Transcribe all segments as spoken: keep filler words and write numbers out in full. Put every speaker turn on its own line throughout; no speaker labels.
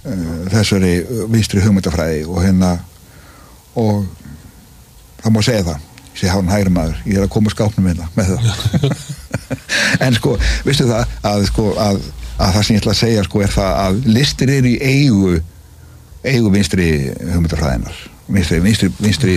uh, þessari vinstri hugmyndafræði og hérna og það má segja það ég sé hann hægri maður, ég er að koma skápnum hérna með það en sko, veistu það að, sko, að, að það sem ég ætla að segja sko, er það að listir eru í eigu eigu vinstri hugmyndafræðinar vinstri, vinstri, vinstri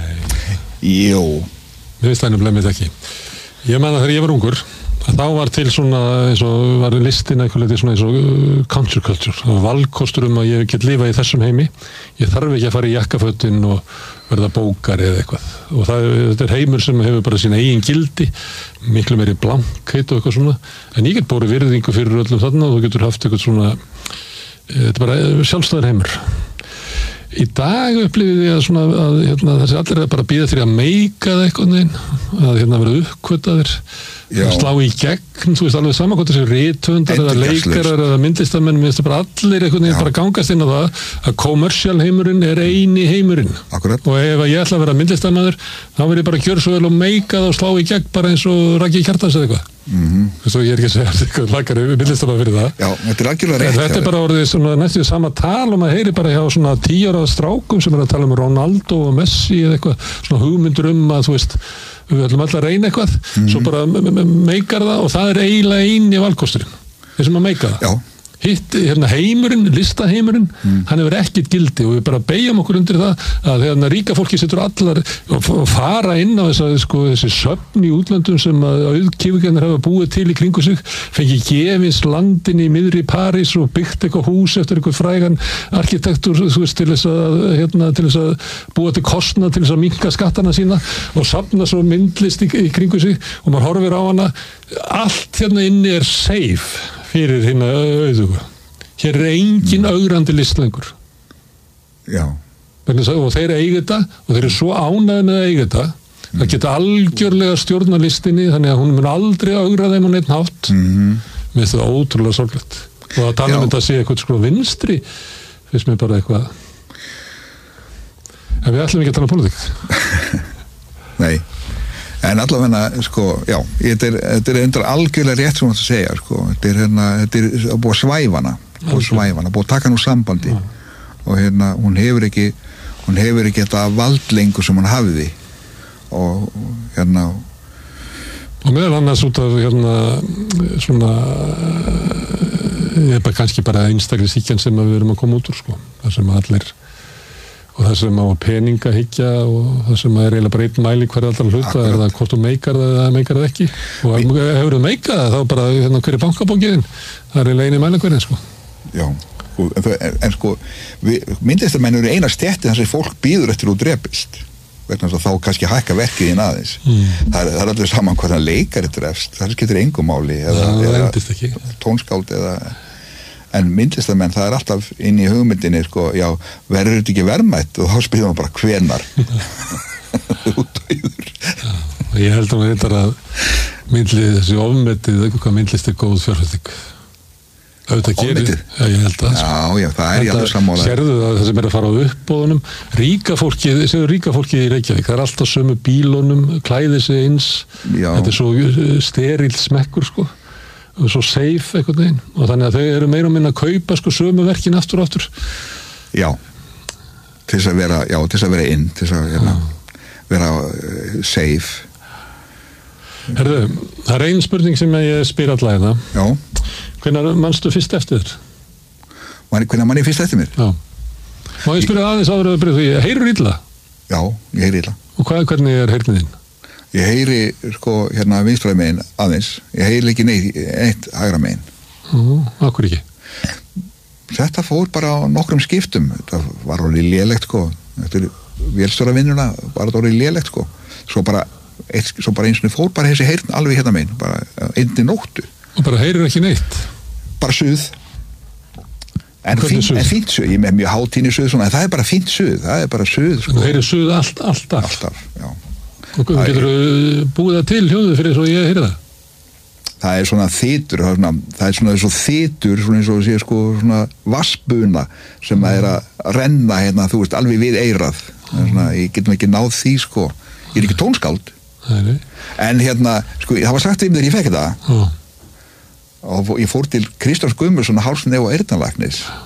jú
Mér finnst það nefnilega með ekki Ég meina þegar ég var ungur þá var til svona eins og var listin eitthvað leiti svona eins og counterculture og valkostur um að ég get lifa í þessum heimi ég þarf ekki að fara í jakkafötin og verða bókari eða eitthvað og það, þetta er heimur sem hefur bara sína eigin gildi miklu meiri blankheit og eitthvað svona en ég get bórið virðingu fyrir öllum þarna og þú getur haft eitthvað svona þetta er bara sjálfstæður heimur Í dag upplifið ég að svona að hérna, þessi allir er bara að bíða fyrir að meika það eitthvað neginn, að hérna verða uppkvötaðir, slá í gegn, þú veist alveg saman hvort þessi rithöfundar eða leikarar eða myndlistamenn, minnst bara allir eitthvað neginn bara gangast inn á það að kommersial heimurinn er eini heimurinn.
Akkurat.
Og ef ég ætla að vera myndlistamæður, þá verð ég bara að gjöra svo vel og meika það og slá í gegn bara eins og Raggi Kjartans eða eitthvað.
Mm-hmm.
Svo ég er ekki að segja eitthvað lakari myndlistamæður fyrir það.
Já, þetta er algjörlega rétt.
Þetta er bara orðið svona næstu sama tal og maður heyri bara hjá svona tíu ára strákum sem er að tala um Ronaldo og Messi eða eitthvað, svona hugmyndur um að þú veist, við ætlum alltaf að reyna eitthvað, mm-hmm. svo bara meikar það og það er eiginlega eini valkosturinn, þessum að meika það.
Já.
Hitt, hérna heimurinn, listaheimurinn, mm. hann hefur ekkert gildi og við bara beigjum okkur undir það að hérna ríka fólki setur allar og fara inn á þessa, sko, þessi söfn í útlöndum sem að auðkífugennar hafa búið til í kringu sig, fengi gefins landin í miðri París og byggt eitthvað hús eftir eitthvað frægan arkitektur, þú veist, til þess að, hérna, til þess að búa til kostnað, til þess að minnka skattana sína og safna svo myndlist í, í kringu sig og maður horfir á hana, allt hérna inni er safe fyrir hérna auðugu. Hér er engin augrandi list lengur.
Já.
Og þeir eiga þetta og þeir eru svo ánægðir með að eiga þetta mm. það geta algjörlega stjórna listinni þannig að hún mun aldrei augra þeim á neitt hátt
mm-hmm.
með það ótrúlega sorglegt. Og að tala um þetta að sé eitthvað sko vinstri finnst mér bara eitthvað en við ætlum ekki að tala um pólitík.
Nei. En allavega, sko, já, þetta er, þetta er endar algjörlega rétt sem þú segja, sko, þetta er hérna, þetta er búið að svæfana, búið að svæfana, búið að taka nú sambandi ja. Og hérna, hún hefur ekki, hún hefur ekki þetta valdlengu sem hún hafiði og hérna
og meðal annars út af hérna svona ég er bara kannski bara einstaklega síkjan sem við erum að koma út úr, sko, það sem allir og það sem á peninga hyggja og það sem er eiginlega bara einn mæli hverja alltaf hluta er það hvort þú meikar það eða meikar það ekki og ef Vi... hefur þú meikað það þá bara hérna, hverju bankabókiðin það er eiginlega eini mæli hverja sko.
Já, en, en sko myndlistarmenn eru eina stétti þar sem fólk býður eftir og drepist vegna þá kannski hækka verkið inn aðeins mm. það, er, það er allir saman hverja leikari drefst það skiptir engum máli eða,
ja,
eða tónskáld eða en myndlistarmenn, það er alltaf inn í hugmyndinni, sko, já, verður þetta ekki verðmætt og þá spyrir maður bara hvenar út og yfir.
Ég held að maður eitthvað að myndlið, þessi ofmetið, hvað myndlist er góð fjárfesting. Auðvitað gerir, ja, ég held að.
Já, já, það er ég alveg sammála.
Sérðu það, það sem er að fara á uppboðunum, ríka fólkið, séu ríka fólkið í Reykjavík, það er alltaf sömu bílunum, klæði sig eins, já. Þetta er svo sterill smekkur, sko. Og svo safe einhvern veginn og þannig að þau eru meira og minna að kaupa sko sömu verkin aftur og aftur
já til þess að vera, já, til þess að vera inn til þess að hérna, vera uh, safe
Herðu, það er ein spurning sem ég spyr allar hérna
já
hvenær manstu fyrst eftir þér?
Hvenær mann ég fyrst eftir mér?
Já má ég spyrja aðeins áður að byrja því, heyrur illa?
Já, ég heyri illa
og hvað, hvernig er heyrnin þín?
Ég heyri, sko, hérna vinstræði megin aðeins. Ég heyri ekki neitt, neitt hægra megin.
Ú, akkur ekki?
Þetta fór bara á nokkrum skiptum. Þetta var orðið lélegt, sko. Þetta er vélstjóravinnuna, var þetta orðið lélegt, sko. Svo bara, eitt, svo bara eins og fór bara þessi heyrn alveg hérna megin. Bara einni nóttu.
Og bara heyrir ekki neitt?
Bara suð. En, fín, suð? En fínt suð. Ég með mjög hátíni suð, svona, en það er bara fínt suð. Það er bara suð, sko.
Þú heyrir suð allt, alltaf?
Alltaf, já.
Og getur þú búið það til hljóðu fyrir svo ég heyri það?
Það er svona þytur, það er svona, það er svona eins og þytur, svona eins og sé sko svona vassbuna sem mm. er að renna hérna, þú veist, alveg við eyrað. Mm. Svona, ég getum ekki náð því sko, ég er ekki tónskáld.
Nei.
En hérna, sko, það var sagt um þegar ég fekk þetta mm. og ég fór til Kristjáns Guðmundsson Hálsnef og Eyrnalæknis